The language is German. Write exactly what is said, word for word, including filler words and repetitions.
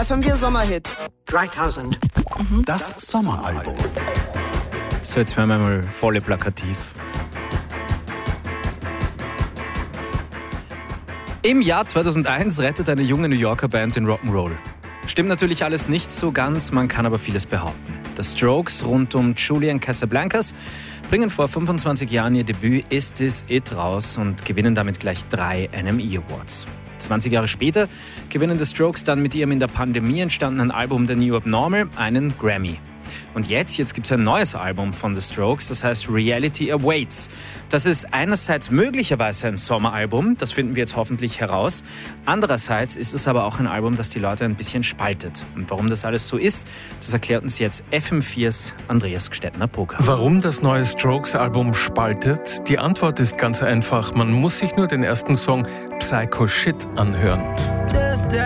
F M vier Sommerhits. dreitausend. Das Sommeralbum. So, jetzt werden wir mal voll plakativ. Im Jahr zweitausendeins rettet eine junge New Yorker Band den Rock'n'Roll. Stimmt natürlich alles nicht so ganz, man kann aber vieles behaupten. The Strokes rund um Julian Casablancas bringen vor fünfundzwanzig Jahren ihr Debüt Is This It raus und gewinnen damit gleich drei N M E Awards. zwanzig Jahre später gewinnen The Strokes dann mit ihrem in der Pandemie entstandenen Album The New Abnormal einen Grammy. Und jetzt, jetzt gibt es ein neues Album von The Strokes, das heißt Reality Awaits. Das ist einerseits möglicherweise ein Sommeralbum, das finden wir jetzt hoffentlich heraus. Andererseits ist es aber auch ein Album, das die Leute ein bisschen spaltet. Und warum das alles so ist, das erklärt uns jetzt F M viers Andreas Gstettner-Poker. Warum das neue Strokes-Album spaltet? Die Antwort ist ganz einfach. Man muss sich nur den ersten Song Psycho Shit anhören.